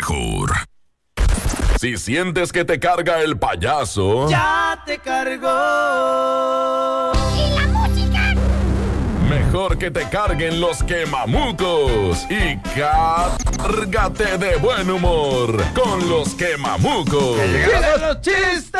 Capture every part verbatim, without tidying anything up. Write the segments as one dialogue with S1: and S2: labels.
S1: mejor. Si sientes que te carga el payaso,
S2: ¡ya te cargó!
S3: ¿Y la música?
S1: Mejor que te carguen los quemamucos y cárgate de buen humor con los quemamucos.
S2: ¡Llegaron los chistes!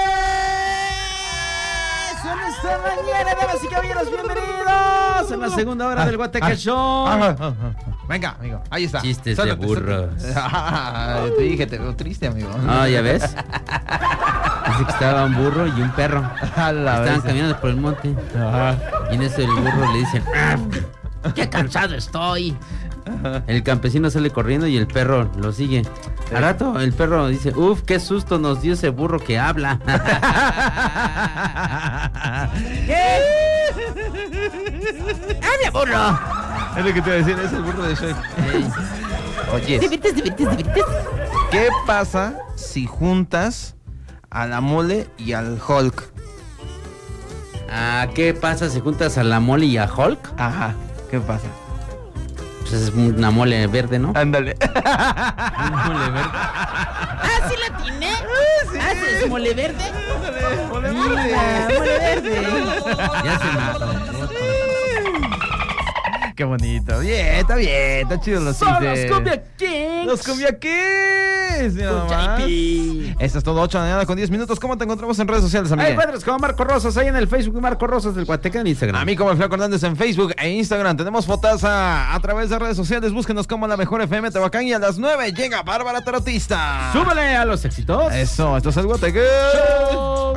S2: En esta mañana, damas y caballeros, bienvenidos a la segunda hora del Guateque Show.
S4: Ah, ah, ah, venga, amigo, ahí está.
S5: Chistes
S4: Suéltate,
S5: de burros.
S4: Ah, te dije, te veo triste, amigo.
S5: Ah, ¿ya ves? Dice que estaba un burro y un perro. Estaban caminando por el monte.
S4: Ajá.
S5: Y en eso el burro le dice: ¡qué cansado estoy! El campesino sale corriendo y el perro lo sigue. Al rato el perro dice: ¡uf, qué susto nos dio ese burro que habla!
S2: ¿Qué?
S5: ¡Habla, burro!
S4: Es lo que te iba a decir, es el burro de Shrek.
S5: Ey.
S4: Oye,
S5: ¿Divirtes, divirtes, divirtes?
S4: ¿qué pasa si juntas a la mole y al Hulk?
S5: Ah, ¿qué pasa si juntas a la mole y a Hulk?
S4: Ajá, ¿qué pasa?
S5: Pues es una mole verde, ¿no?
S4: Ándale.
S5: Una mole verde.
S3: ¿Ah, sí la atiné?
S4: Sí.
S3: ¿Ah, sí es mole verde?
S4: Mole
S3: Mira,
S4: verde.
S3: mole verde.
S5: Ya se mató.
S4: Qué bonito. Bien, está bien, está chido los
S2: Son los
S4: chistes.
S2: Cumbia Kings.
S4: Los Cumbia Kings. mira
S2: Con
S4: nomás.
S2: J P.
S4: Esto es todo, ocho de la mañana con diez minutos. ¿Cómo te encontramos en redes sociales, amigo?
S2: Ahí encuentras como Marco Rosas, ahí en el Facebook y Marco Rosas del Guateque en Instagram.
S4: A mí como el Flaco Hernández en Facebook e Instagram. Tenemos fotos a, a través de redes sociales. Búsquenos como La Mejor F M Tehuacán. Y a las nueve llega Bárbara Tarotista.
S2: Súbele a los éxitos.
S4: Eso, esto es el Guateque.
S2: Show.